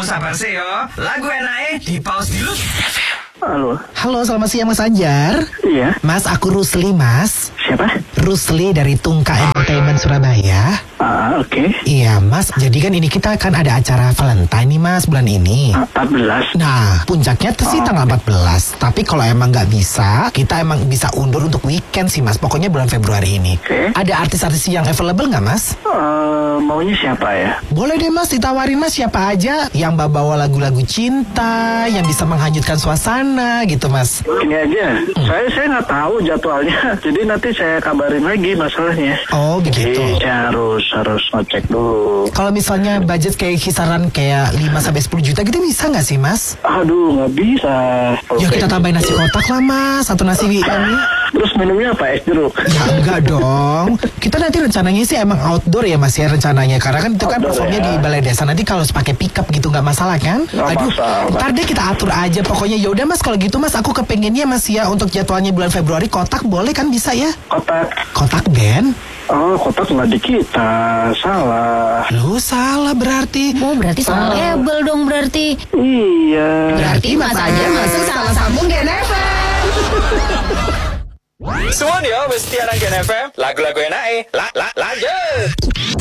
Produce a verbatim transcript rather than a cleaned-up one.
sabar sih yo. Lagu enaknya di pause dulu. Halo. Halo, selamat siang Mas Anjar. Iya. Mas, aku Rusli, Mas. Siapa? Rusli dari Tungka Entertainment Surabaya. Ah, oke. Okay. Iya, Mas. Jadi kan ini kita akan ada acara Valentine nih, Mas, bulan ini. empat belas. Nah, puncaknya tuh sih Oh. tanggal empat belas. Tapi kalau emang nggak bisa, kita emang bisa undur untuk weekend sih, Mas. Pokoknya bulan Februari ini. Oke. Ada artis-artis yang available nggak, Mas? Uh, maunya siapa ya? Boleh deh, Mas, ditawarin, Mas, siapa aja yang bawa lagu-lagu cinta, yang bisa menghanyutkan suasana gitu, Mas. Ini aja. Hmm. Saya saya nggak tahu jadwalnya. Jadi nanti saya kabarin lagi masalahnya. Oh, begitu. Jadi saya harus harus ngecek dulu. Kalau misalnya budget kayak kisaran kayak lima sampai sepuluh juta gitu bisa nggak sih, Mas? Aduh, nggak bisa. Ya kita tambahin nasi kotak lah, Mas. Atau nasi ini. Terus minumnya apa? Es jeruk? Ya enggak dong. Kita nanti rencananya sih emang outdoor ya, Mas, ya rencananya. Karena kan itu kan Outdoor, performnya ya. di balai desa. Nanti kalau pakai pickup gitu nggak masalah kan? Nggak Aduh, masalah. ntar deh kita atur aja. Pokoknya ya udah, Mas, kalau gitu, Mas, aku kepengennya, Mas, ya untuk jadwalnya bulan Februari kotak boleh kan, bisa ya? Kotak. Kotak band? Oh, kotak nggak di kita. Salah. Lu salah berarti. Oh, berarti salah label dong berarti. Iya. Berarti Mas aja masuk salah sambung Gen F M. Semua dia mesti anak Gen F M. Lagu-lagu enaknya. La, la, lanjut.